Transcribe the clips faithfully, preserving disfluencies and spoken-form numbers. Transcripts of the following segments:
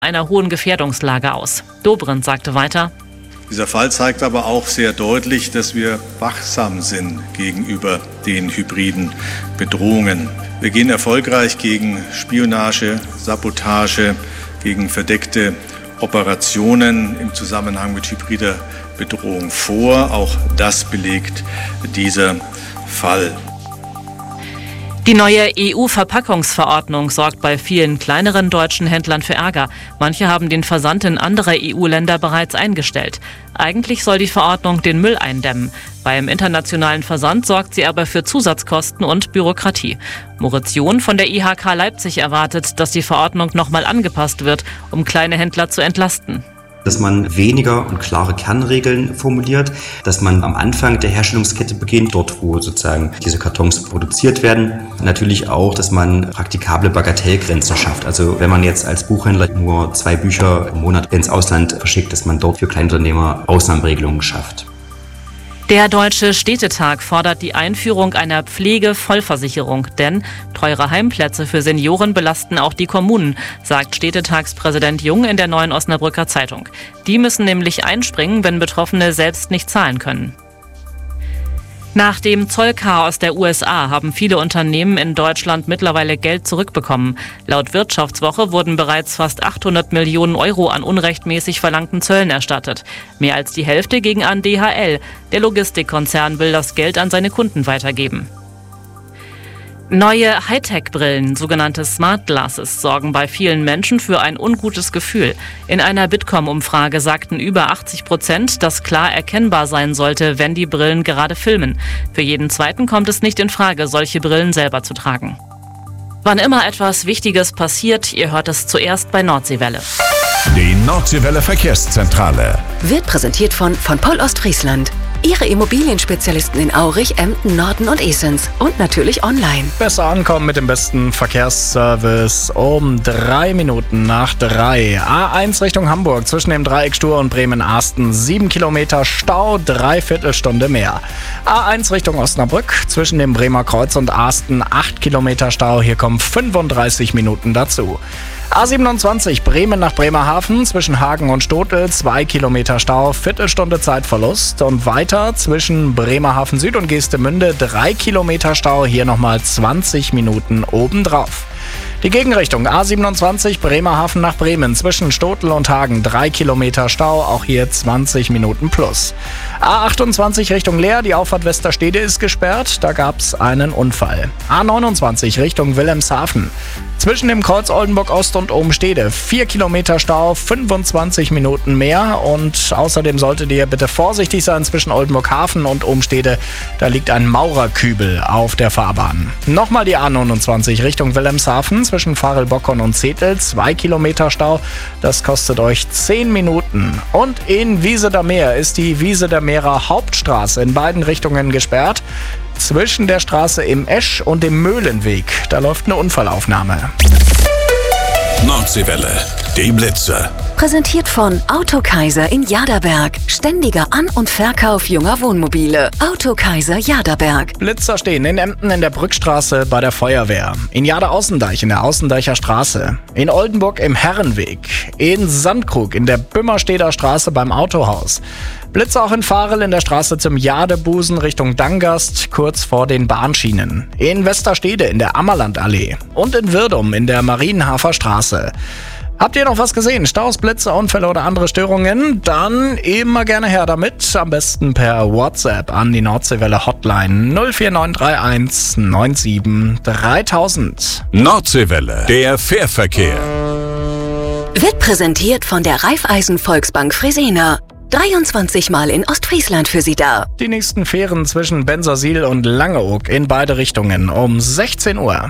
einer hohen Gefährdungslage aus. Dobrindt sagte weiter: Dieser Fall zeigt aber auch sehr deutlich, dass wir wachsam sind gegenüber den hybriden Bedrohungen. Wir gehen erfolgreich gegen Spionage, Sabotage, gegen verdeckte Operationen im Zusammenhang mit hybrider Bedrohung vor. Auch das belegt dieser Fall. Die neue E U-Verpackungsverordnung sorgt bei vielen kleineren deutschen Händlern für Ärger. Manche haben den Versand in andere E U-Länder bereits eingestellt. Eigentlich soll die Verordnung den Müll eindämmen. Beim internationalen Versand sorgt sie aber für Zusatzkosten und Bürokratie. Moritz John von der I H K Leipzig erwartet, dass die Verordnung nochmal angepasst wird, um kleine Händler zu entlasten. Dass man weniger und klare Kernregeln formuliert, dass man am Anfang der Herstellungskette beginnt, dort wo sozusagen diese Kartons produziert werden. Natürlich auch, dass man praktikable Bagatellgrenzen schafft. Also wenn man jetzt als Buchhändler nur zwei Bücher im Monat ins Ausland verschickt, dass man dort für Kleinunternehmer Ausnahmeregelungen schafft. Der Deutsche Städtetag fordert die Einführung einer Pflegevollversicherung, denn teure Heimplätze für Senioren belasten auch die Kommunen, sagt Städtetagspräsident Jung in der Neuen Osnabrücker Zeitung. Die müssen nämlich einspringen, wenn Betroffene selbst nicht zahlen können. Nach dem Zollchaos der U S A haben viele Unternehmen in Deutschland mittlerweile Geld zurückbekommen. Laut Wirtschaftswoche wurden bereits fast achthundert Millionen Euro an unrechtmäßig verlangten Zöllen erstattet. Mehr als die Hälfte ging an D H L. Der Logistikkonzern will das Geld an seine Kunden weitergeben. Neue Hightech-Brillen, sogenannte Smart Glasses, sorgen bei vielen Menschen für ein ungutes Gefühl. In einer Bitkom-Umfrage sagten über achtzig Prozent, dass klar erkennbar sein sollte, wenn die Brillen gerade filmen. Für jeden Zweiten kommt es nicht in Frage, solche Brillen selber zu tragen. Wann immer etwas Wichtiges passiert, ihr hört es zuerst bei Nordseewelle. Die Nordseewelle Verkehrszentrale wird präsentiert von von Pol Ostfriesland. Ihre Immobilienspezialisten in Aurich, Emden, Norden und Esens und natürlich online. Besser ankommen mit dem besten Verkehrsservice um drei Minuten nach drei. A eins Richtung Hamburg zwischen dem Dreieck Stur und Bremen-Arsten. Sieben Kilometer Stau, dreiviertel Stunde mehr. A eins Richtung Osnabrück zwischen dem Bremer Kreuz und Arsten. Acht Kilometer Stau, hier kommen fünfunddreißig Minuten dazu. A siebenundzwanzig Bremen nach Bremerhaven zwischen Hagen und Stotel, zwei Kilometer Stau, Viertelstunde Zeitverlust. Und weiter zwischen Bremerhaven Süd und Geestemünde, drei Kilometer Stau, hier nochmal zwanzig Minuten obendrauf. Die Gegenrichtung A siebenundzwanzig Bremerhaven nach Bremen zwischen Stotel und Hagen, drei Kilometer Stau, auch hier zwanzig Minuten plus. A achtundzwanzig Richtung Leer, die Auffahrt Westerstede ist gesperrt, da gab es einen Unfall. A neunundzwanzig Richtung Wilhelmshaven. Zwischen dem Kreuz Oldenburg Ost und Obenstede vier Kilometer Stau, fünfundzwanzig Minuten mehr. Und außerdem solltet ihr bitte vorsichtig sein zwischen Oldenburg Hafen und Obenstede. Da liegt ein Maurerkübel auf der Fahrbahn. Nochmal die A neunundzwanzig Richtung Wilhelmshaven zwischen Farel-Bockern und Zetel, zwei Kilometer Stau. Das kostet euch zehn Minuten. Und in Wiese der Meer ist die Wiese der Meerer Hauptstraße in beiden Richtungen gesperrt. Zwischen der Straße im Esch und dem Möhlenweg, da läuft eine Unfallaufnahme. Nordseewelle, die Blitzer. Präsentiert von Autokaiser in Jaderberg. Ständiger An- und Verkauf junger Wohnmobile. Autokaiser Jaderberg. Blitzer stehen in Emden in der Brückstraße bei der Feuerwehr. In Jader-Außendeich in der Außendeicher Straße. In Oldenburg im Herrenweg. In Sandkrug in der Bümmersteder Straße beim Autohaus. Blitzer auch in Farel in der Straße zum Jadebusen Richtung Dangast, kurz vor den Bahnschienen. In Westerstede in der Ammerlandallee. Und in Wirdum in der Marienhafer Straße. Habt ihr noch was gesehen? Staus, Blitze, Unfälle oder andere Störungen? Dann immer gerne her damit. Am besten per WhatsApp an die Nordseewelle Hotline null vier neun drei eins neun sieben dreitausend. Nordseewelle, der Fährverkehr. Wird präsentiert von der Raiffeisen Volksbank Fresenier. dreiundzwanzig Mal in Ostfriesland für Sie da. Die nächsten Fähren zwischen Bensersiel und Langeoog in beide Richtungen um sechzehn Uhr.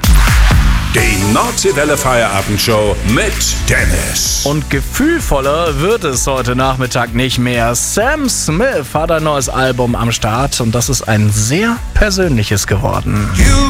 Die Nordseewelle Feierabendshow mit Dennis. Und gefühlvoller wird es heute Nachmittag nicht mehr. Sam Smith hat ein neues Album am Start und das ist ein sehr persönliches geworden. You